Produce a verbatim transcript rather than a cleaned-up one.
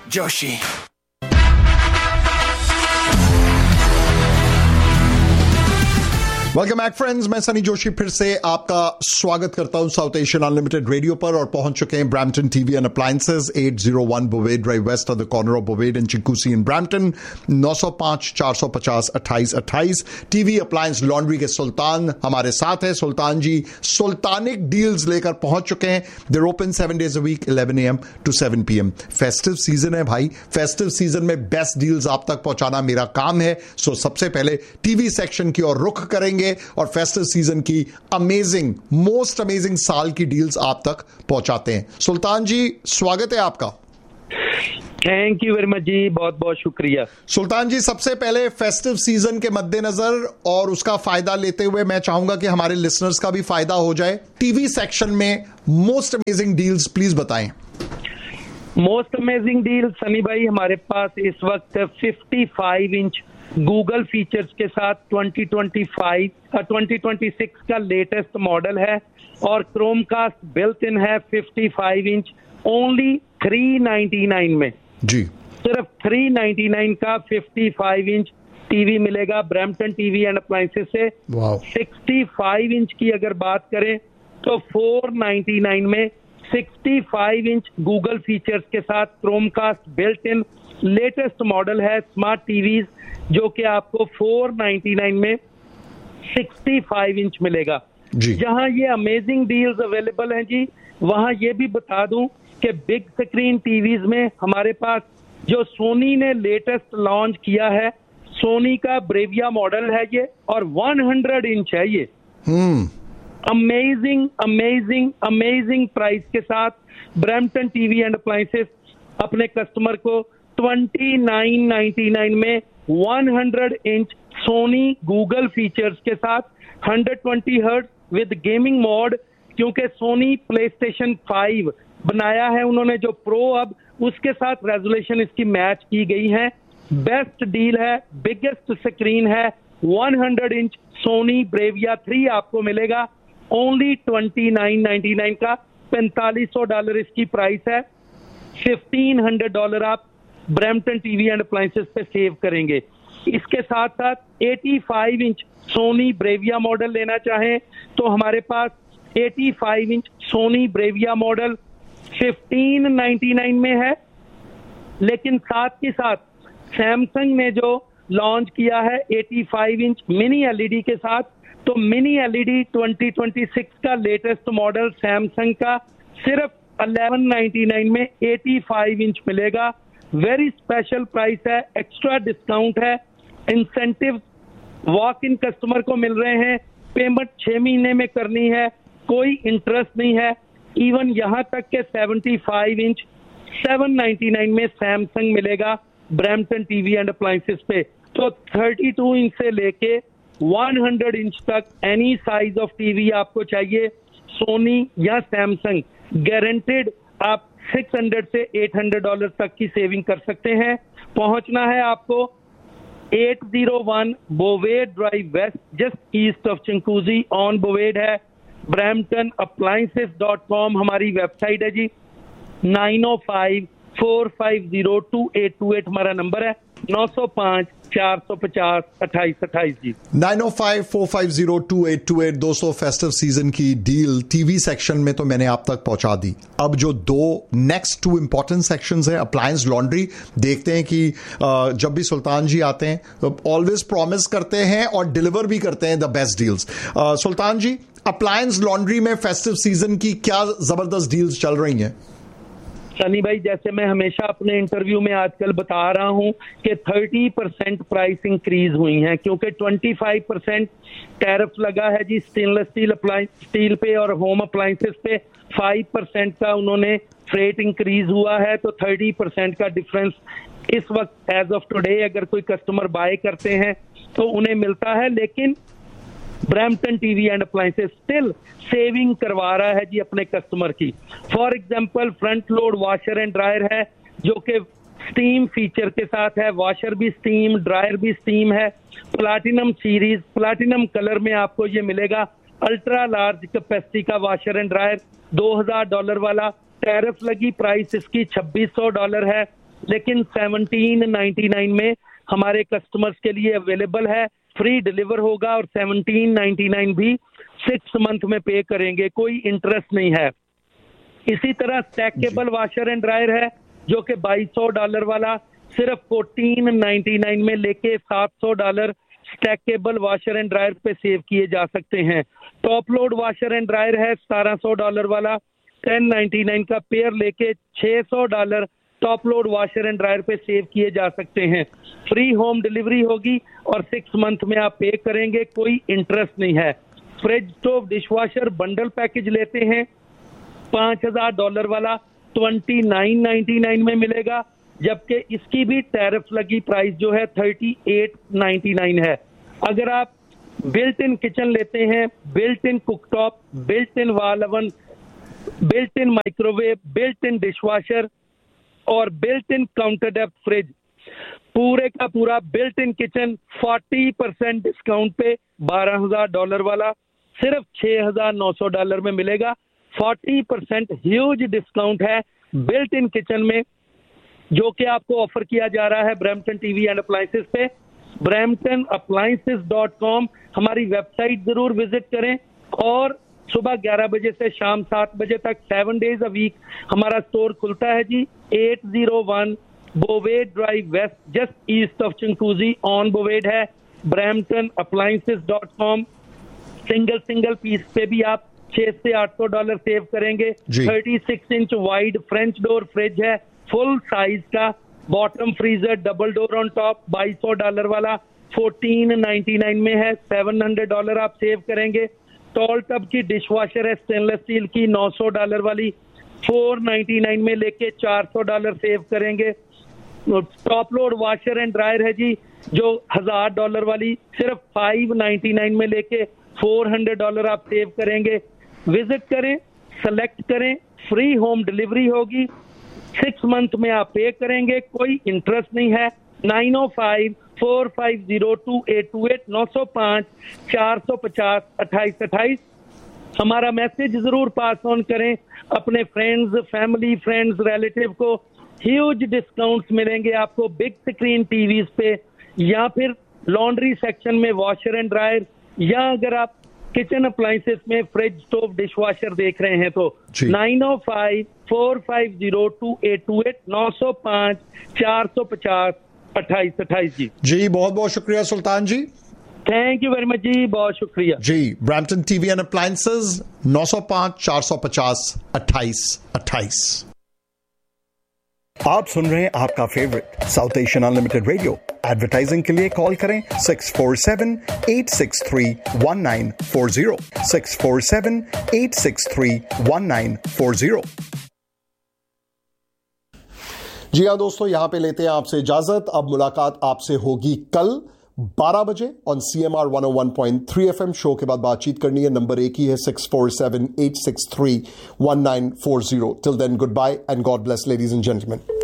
Joshi. Welcome back friends, मैं सनी जोशी फिर से आपका स्वागत करता हूं साउथ एशियन अनलिमिटेड रेडियो पर और पहुंच चुके हैं ब्रैम्पटन टीवी एंड अप्लायंसेस आठ सौ एक बोवेड drive waste of the corner of बोवेड and चिंकूसी in Brampton. नौ सौ पाँच चार सौ पचास अट्ठाईस अट्ठाईस। टीवी अप्लायंस लॉन्ड्री के सुल्तान हमारे साथ है। सुल्तान जी सुल्तानिक डील्स लेकर पहुंच चुके हैं। There open seven days a week eleven A M to seven P M. Festive season है भाई, फेस्टिव सीजन में बेस्ट डील्स आप तक पहुंचाना मेरा काम है। सो सबसे पहले टीवी सेक्शन की ओर रुख करेंगे और फेस्टिव सीजन की अमेजिंग, मोस्ट अमेजिंग साल की डील्स आप तक पहुंचाते हैं। सुल्तान जी स्वागत है आपका। थैंक यू वेरी मच जी, बहुत बहुत शुक्रिया। सुल्तान जी सबसे पहले फेस्टिव सीजन के मद्देनजर और उसका फायदा लेते हुए मैं चाहूंगा कि हमारे लिसनर्स का भी फायदा हो जाए। टीवी सेक्शन में मोस्ट अमेजिंग डील्स प्लीज बताएं। मोस्ट अमेजिंग डील सनी भाई, हमारे पास इस वक्त पचपन इंच गूगल फीचर्स के साथ twenty twenty five twenty twenty six का लेटेस्ट मॉडल है और क्रोमकास्ट बिल्ट इन है पचपन inch only three ninety nine में जी। सिर्फ थ्री नाइन्टी नाइन का पचपन इंच टीवी मिलेगा ब्रैम्पटन टीवी एंड अप्लायंसेस से। पैंसठ इंच की अगर बात करें तो फोर नाइन्टी नाइन में पैंसठ इंच गूगल फीचर्स के साथ Chromecast built in latest model है स्मार्ट टीवीज, जो कि आपको फोर नाइन्टी नाइन में पैंसठ इंच मिलेगा। जहां ये अमेजिंग डील्स अवेलेबल हैं जी, वहां ये भी बता दूं कि बिग स्क्रीन टीवीज में हमारे पास जो सोनी ने लेटेस्ट लॉन्च किया है, सोनी का ब्रेविया मॉडल है ये और सौ इंच है ये। अमेजिंग अमेजिंग अमेजिंग प्राइस के साथ ब्रैम्पटन टीवी एंड अप्लायंसेस अपने कस्टमर को ट्वेंटी नाइन नाइन्टी नाइन में सौ इंच सोनी गूगल फीचर्स के साथ one twenty hertz with gaming mode, क्योंकि सोनी प्ले स्टेशन फाइव बनाया है उन्होंने जो प्रो, अब उसके साथ रेजोल्यूशन इसकी मैच की गई है। बेस्ट डील है, बिगेस्ट स्क्रीन है, सौ इंच सोनी ब्रेविया थ्री आपको मिलेगा only twenty nine ninety nine का। पैंतालीस सौ डॉलर इसकी प्राइस है। फिफ्टीन हंड्रेड डॉलर आप ब्रैम्पटन टीवी एंड अप्लायंसेस पे सेव करेंगे। इसके साथ साथ पचासी इंच सोनी ब्रेविया मॉडल लेना चाहें तो हमारे पास पचासी inch Soni ब्रेविया model fifteen ninety nine में है। लेकिन साथ ही साथ सैमसंग ने जो लॉन्च किया है पचासी इंच मिनी एलईडी के साथ, तो mini LED twenty twenty six का लेटेस्ट मॉडल सैमसंग का सिर्फ इलेवन नाइन्टी नाइन में पचासी इंच मिलेगा। वेरी स्पेशल प्राइस है, एक्स्ट्रा डिस्काउंट है, इंसेंटिव वॉक इन कस्टमर को मिल रहे हैं। पेमेंट छह महीने में करनी है, कोई इंटरेस्ट नहीं है। इवन यहां तक के पचहत्तर इंच सेवन नाइन्टी नाइन में सैमसंग मिलेगा ब्रैम्पटन टीवी एंड अप्लायंसेस पे। तो थर्टी टू इंच से लेके सौ इंच तक एनी साइज ऑफ टीवी आपको चाहिए, सोनी या सैमसंग, गारंटेड आप छह सौ से आठ सौ डॉलर तक की सेविंग कर सकते हैं। पहुंचना है आपको eight zero one बोवेड drive waste, just east of चिंकूजी on बोवेड है। ब्रैम्पटन अप्लायंसेस डॉट कॉम हमारी वेबसाइट है जी। Nine O five four five zero to eight to eight हमारा नंबर है। नौ सौ पाँच चार सौ पचास अट्ठाईस अट्ठाईस जी। Nine O five four five zero to eight to eight. दोस्तों फेस्टिव सीजन की डील टीवी सेक्शन में तो मैंने आप तक पहुंचा दी। अब जो दो नेक्स्ट टू इंपॉर्टेंट सेक्शंस हैं, अप्लायंस लॉन्ड्री, देखते हैं कि जब भी सुल्तान जी आते हैं तो ऑलवेज प्रॉमिस करते हैं और डिलीवर भी करते हैं the best deals. Sultan ji appliance laundry में फेस्टिव सीजन की क्या जबरदस्त डील्स चल रही हैं? सनी भाई, जैसे मैं हमेशा अपने इंटरव्यू में आजकल बता रहा हूं कि तीस परसेंट प्राइस इंक्रीज हुई है, क्योंकि पच्चीस परसेंट टैरिफ लगा है जी स्टेनलेस स्टील अप्लायंस स्टील पे और होम अप्लायंसेस पे। पाँच परसेंट का उन्होंने फ्रेट इंक्रीज हुआ है, तो तीस परसेंट का डिफरेंस इस वक्त एज ऑफ टुडे अगर कोई कस्टमर बाय करते हैं तो उन्हें मिलता है। लेकिन Brampton TV and appliances still saving करवा रहा है जी अपने कस्टमर की। For example front load washer and dryer है जो कि स्टीम फीचर के साथ है। वॉशर भी स्टीम, ड्रायर भी स्टीम है। प्लाटिनम सीरीज, प्लाटिनम कलर में आपको ये मिलेगा। अल्ट्रा लार्ज कैपेसिटी का वॉशर एंड ड्रायर दो हजार डॉलर वाला, टैरिफ लगी प्राइस इसकी छब्बीस सौ डॉलर है। लेकिन सेवनटीन नाइन्टी नाइन में हमारे कस्टमर्स के लिए अवेलेबल है। फ्री डिलीवर होगा और सेवनटीन नाइन्टी नाइन भी सिक्स मंथ में पे करेंगे, कोई इंटरेस्ट नहीं है। इसी तरह स्टैकेबल वॉशर एंड ड्रायर है जो कि बाईस सौ डॉलर वाला सिर्फ फोर्टीन नाइन्टी नाइन में लेके सात सौ dollar stackable washer and dryer पे सेव किए जा सकते हैं। Top load washer and dryer है सतारह सौ डॉलर वाला टेन नाइन्टी नाइन का पेयर लेके छह सौ dollar top load washer and dryer पे सेव किए जा सकते हैं। फ्री होम डिलीवरी होगी और सिक्स मंथ में आप पे करेंगे, कोई इंटरेस्ट नहीं है। Fridge stove dishwasher bundle package लेते हैं पांच हजार डॉलर वाला ट्वेंटी नाइन नाइन्टी नाइन में मिलेगा, जबकि इसकी भी टैरिफ लगी प्राइस जो है थर्टी एट नाइन्टी नाइन है। अगर आप बिल्ट इन किचन लेते हैं, built in cooktop, built in wall oven, built in microwave, built in dishwasher और built in counter depth fridge, पूरे का पूरा built in kitchen forty percent discount पे बारह हजार डॉलर वाला सिर्फ छह हजार नौ सौ डॉलर में मिलेगा। फोर्टी परसेंट ह्यूज डिस्काउंट है बिल्ट इन किचन में, जो कि आपको ऑफर किया जा रहा है ब्रैम्पटन टीवी एंड अप्लायंसेस पे। ब्रैम्पटन अप्लायंसेस डॉट कॉम हमारी वेबसाइट जरूर विजिट करें और सुबह ग्यारह बजे से शाम सात बजे तक सेवन डेज अ वीक हमारा स्टोर खुलता है जी। Eight zero one बोवेड drive waste, just east of चिंकूजी on बोवेड है। Brampton appliances dot com. Single single piece पे भी आप छह से आठ सौ डॉलर सेव करेंगे। Thirty six inch wide French door fridge है फुल साइज का, bottom freezer double door on top बाईस सौ डॉलर वाला फोर्टीन नाइन्टी नाइन में है, सेवन हंड्रेड डॉलर आप सेव करेंगे। टॉल टब की डिशवॉशर है स्टेनलेस स्टील की नौ सौ डॉलर वाली फोर नाइन्टी नाइन में लेके चार सौ डॉलर सेव करेंगे। Top load washer and dryer है जी जो हजार डॉलर वाली सिर्फ फाइव नाइन्टी नाइन में लेके फोर हंड्रेड डॉलर आप सेव करेंगे। विजिट करें, सेलेक्ट करें, फ्री होम डिलीवरी होगी, सिक्स मंथ में आप पे करेंगे, कोई इंटरेस्ट नहीं है। Nine O five four five zero to eight to eight नौ सौ पाँच चार सौ पचास अट्ठाईस अट्ठाईस। हमारा मैसेज जरूर पास ऑन करें अपने फ्रेंड्स, फैमिली, फ्रेंड्स, रिलेटिव को। ह्यूज डिस्काउंट्स मिलेंगे आपको बिग स्क्रीन टीवीज पे, या फिर लॉन्ड्री सेक्शन में वॉशर एंड ड्रायर, या अगर आप किचन अप्लायंसेस में फ्रिज स्टोव डिशवॉशर देख रहे हैं तो nine O five four five zero to eight to eight नौ सौ पाँच चार सौ पचास अट्ठाईस अट्ठाईस जी। जी बहुत बहुत शुक्रिया सुल्तान जी, थैंक यू वेरी मच जी, बहुत शुक्रिया जी। ब्रैम्पटन टीवी एंड अप्लायंसेस नौ सौ पाँच चार सौ पचास अट्ठाईस अट्ठाईस। आप सुन रहे हैं आपका favourite south Asian unlimited radio. Advertising के लिए कॉल करें six four seven eight six three one nine four zero six four seven eight six three one nine four zero. जी हाँ दोस्तों, यहां पे लेते हैं आपसे इजाजत। अब मुलाकात आपसे होगी कल बारह बजे on C M R one O one point three F M. Show के बाद बातचीत करनी है, नंबर एक ही है six four seven eight six three one nine four zero. Till then good bye and God bless ladies and gentleman.